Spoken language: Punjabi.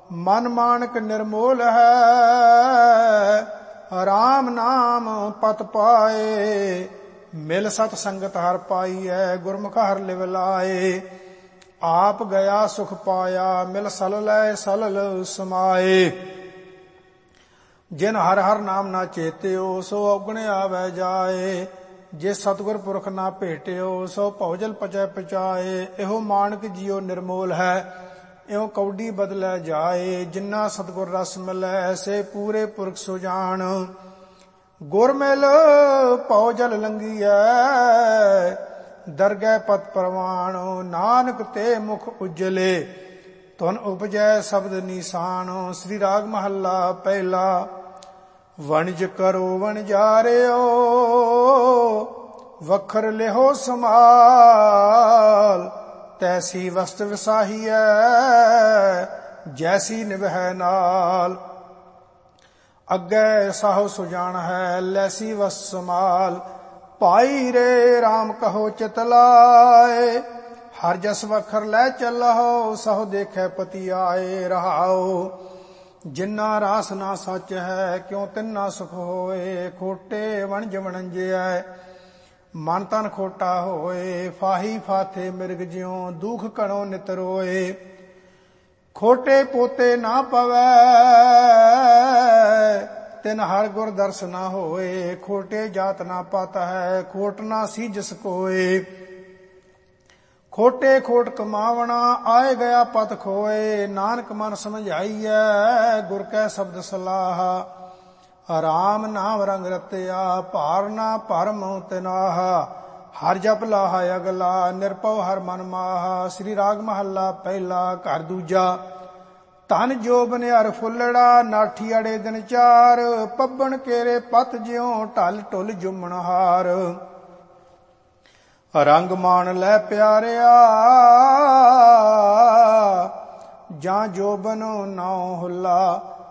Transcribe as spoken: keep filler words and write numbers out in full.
ਮਨ ਮਾਨਕ ਨਿਰਮੋਲ ਹੈ। ਰਾਮ ਨਾਮ ਪਤ ਪਾਏ, ਮਿਲ ਸਤ ਸੰਗਤ ਹਰ ਪਾਈਐ। ਗੁਰਮੁਖ ਹਰ ਲਿਵ ਲਾਏ, ਆਪ ਗਿਆ ਸੁਖ ਪਾਇਆ। ਮਿਲ ਸਲ ਲੈ ਸਲਲ ਸਮਾਏ। ਜਿਨ ਹਰ ਹਰ ਨਾਮ ਨਾ ਚੇਤਿਓ, ਸੋ ਔਗਣ ਆਵੈ ਜਾਏ। ਜੇ ਸਤਿਗੁਰ ਪੁਰਖ ਨਾ ਭੇਟਿਓ, ਸੋ ਭਉਜਲ ਪਚੈ ਪਚਾਏ। ਇਹੋ ਮਾਨਕ ਜੀਉ ਨਿਰਮੋਲ ਹੈ, ਇਉ ਕੌਡੀ ਬਦਲੈ ਜਾਏ। ਜਿਨਾ ਸਤਿਗੁਰ ਰਸ ਮਿਲੈ, ਐਸੇ ਪੂਰੇ ਪੁਰਖ ਸੁਜਾਨ। ਗੁਰ ਮਿਲ ਭਉ ਜਲ ਲੰਘੀਐ, ਦਰਗਹਿ ਪਤ ਪ੍ਰਵਾਣ। ਨਾਨਕ ਤੇ ਮੁਖ ਉਜਲੇ, ਧੁਨ ਉਪਜੈ ਸ਼ਬਦ ਨੀਸਾਨ। ਸ੍ਰੀ ਰਾਗ ਮਹੱਲਾ ਪਹਿਲਾ। ਵਣਜ ਕਰੋ ਵਣਜਾਰਿਓ, ਵਖਰ ਲਿਹੋ ਸਮਾਲ। ਤੈਸੀ ਵਸਤ ਵਿਸਾਹੀਐ, ਜੈਸੀ ਨਿਭੈ ਨਾਲ। ਅੱਗੇ ਸਾਹੋ ਸੁਜਾਨ ਹੈ, ਲੈਸੀ ਵਸਤ ਸਮਾਲ। ਭਾਈ ਰੇ ਰਾਮ ਕਹੋ ਚਿਤ ਲਾਏ, ਹਰ ਜਸ ਵਖਰ ਲੈ ਚੱਲਹੁ। ਸਹੁ ਦੇਖੈ ਪਤੀ ਆਏ ਰਹਾਉ। ਜਿੰਨਾ ਰਾਸ ਨਾ ਸੱਚ ਹੈ, ਕਿਉ ਤਿੰਨਾ ਸੁਖ ਹੋਏ। ਖੋਟੇ ਵਣਜ ਵਣੰਜਿਐ, ਮਨ ਤਨ ਖੋਟਾ ਹੋਏ। ਫਾਹੀ ਫਾਥੇ ਮਿਰਗ ਜਿਉ, ਦੁਖ ਕਣੋ ਨਿਤ ਰੋਏ। ਖੋਟੇ ਪੋਤੇ ਨਾ ਪਵੈ, ਤਿਨ ਹਰ ਗੁਰ ਦਰਸ ਨਾ ਹੋਏ। ਖੋਟੇ ਜਾਤ ਨਾ ਪਤ ਹੈ, ਖੋਟ ਨਾ ਸੀਜਸ ਕੋਏ। ਖੋਟੇ ਖੋਟ ਕਮਾਵਣਾ, ਆਏ ਗਿਆ ਪਤ ਖੋਏ। ਨਾਨਕ ਮਨ ਸਮਝਾਈਐ, ਗੁਰ ਕੈ ਸ਼ਬਦ ਸਲਾਹ। ਰਾਮ ਨਾਮ ਰੰਗ ਰਤਿਆ, ਭਾਰ ਨਾ ਭਰਮ ਤਿਨਾਹ। ਹਰ ਜਪ ਲਾਹਾ ਅਗਲਾ, ਨਿਰਭਉ ਹਰ ਮਨ ਮਾਹਾ। ਸ੍ਰੀ ਰਾਗ ਮਹੱਲਾ ਪਹਿਲਾ। ਘਰ ਦੂਜਾ। ਧਨ ਜੋਬਨ ਹਰ ਫੁੱਲੜਾ, ਨਾਠੀ ਅੜੇ ਦਿਨ ਚਾਰ। ਪੱਬਣ ਕੇਰੇ ਪਤ ਜਿਉ, ਢਲ ਢੁਲ ਜੁਮਣ ਹਾਰ। ਰੰਗ ਮਾਣ ਲੈ ਪਿਆਰਿਆ, ਜਾਂ ਜੋਬਨ ਨਾਉ ਹੁੱਲਾ।